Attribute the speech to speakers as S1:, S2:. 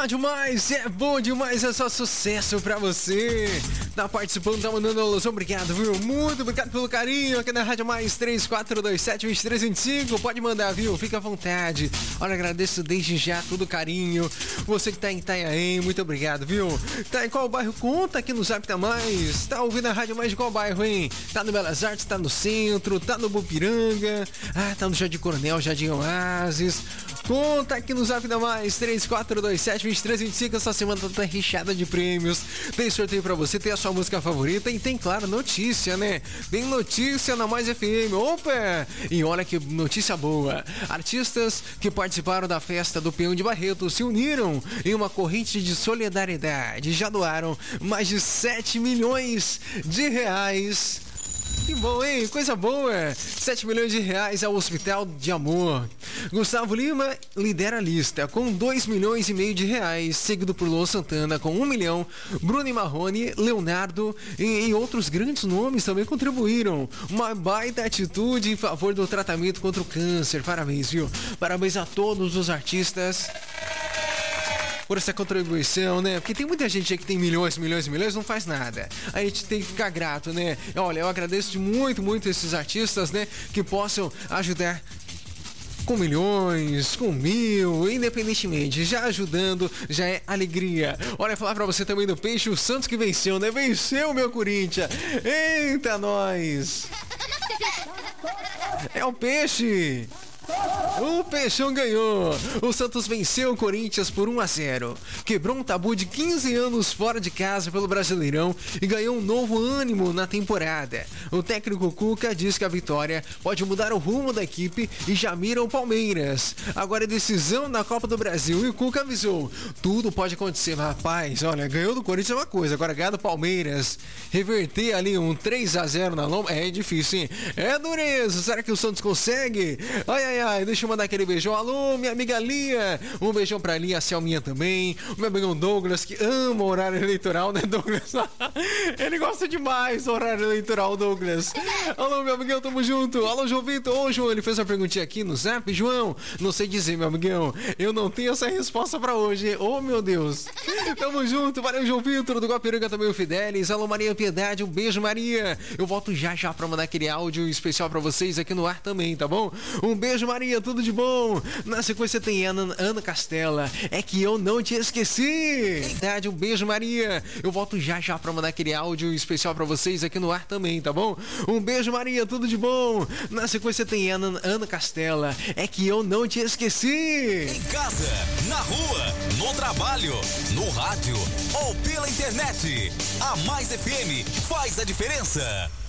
S1: Rádio Mais é bom demais, é só sucesso pra você. Tá participando, tá mandando alusão, obrigado, viu? Muito obrigado pelo carinho aqui na Rádio Mais 3427-2325. Pode mandar, viu? Fica à vontade. Olha, agradeço desde já todo o carinho. Você que tá em Itanhaém, muito obrigado, viu? Tá em qual bairro? Conta aqui no Zap Tá Mais. Tá ouvindo a Rádio Mais de qual bairro, hein? Tá no Belas Artes, tá no centro, tá no Bupiranga, tá no Jardim Coronel, Jardim Oasis. Conta aqui no Zap Tá Mais 3427-2325. Essa semana tá recheada de prêmios. Tem sorteio pra você, tem a sua música favorita e tem, claro, notícia, né? Tem notícia na Mais FM. Opa! E olha que notícia boa. Artistas que participaram da festa do Peão de Barreto se uniram em uma corrente de solidariedade. Já doaram mais de 7 milhões de reais. Que bom, hein? Coisa boa! 7 milhões de reais ao Hospital de Amor. Gustavo Lima lidera a lista com 2 milhões e meio de reais, seguido por Luan Santana com 1 milhão. Bruno e Marrone, Leonardo e outros grandes nomes também contribuíram. Uma baita atitude em favor do tratamento contra o câncer. Parabéns, viu? Parabéns a todos os artistas por essa contribuição, né? Porque tem muita gente aí que tem milhões não faz nada. A gente tem que ficar grato, né? Olha, eu agradeço muito esses artistas, né? Que possam ajudar com milhões, com 1.000, independentemente, já ajudando, já é alegria. Olha, falar pra você também do Peixe, o Santos que venceu, né? Venceu, meu Corinthians! Eita, nós! É o Peixe! O Peixão ganhou. O Santos venceu o Corinthians por 1-0. Quebrou um tabu de 15 anos fora de casa pelo Brasileirão e ganhou um novo ânimo na temporada. O técnico Cuca diz que a vitória pode mudar o rumo da equipe e já mira o Palmeiras. Agora é decisão na Copa do Brasil e o Cuca avisou: tudo pode acontecer, rapaz. Olha, ganhou do Corinthians é uma coisa, agora ganhar do Palmeiras, reverter ali um 3-0 na lomba, é difícil, hein? É dureza. Será que o Santos consegue? Ai, deixa eu mandar aquele beijão. Alô, minha amiga Lia. Um beijão pra Lia, a Selminha também. O meu amigão Douglas, que ama o horário eleitoral, né, Douglas? Ele gosta demais do horário eleitoral, Douglas. Alô, meu amigão, tamo junto. Alô, João Vitor. Ô, João, ele fez uma perguntinha aqui no Zap. João, não sei dizer, meu amigão. Eu não tenho essa resposta pra hoje. Ô, meu Deus. Tamo junto. Valeu, João Vitor. Do Guapiranga também o Fidelis. Alô, Maria Piedade. Um beijo, Maria. Eu volto já pra mandar aquele áudio especial pra vocês aqui no ar também, tá bom? Um beijo, Maria, tudo de bom. Na sequência tem Ana Castela. É que eu não te esqueci. Verdade, um beijo, Maria. Eu volto já pra mandar aquele áudio especial pra vocês aqui no ar também, tá bom? Um beijo, Maria, tudo de bom. Na sequência tem Ana Castela. É que eu não te esqueci.
S2: Em casa, na rua, no trabalho, no rádio ou pela internet. A Mais FM faz a diferença.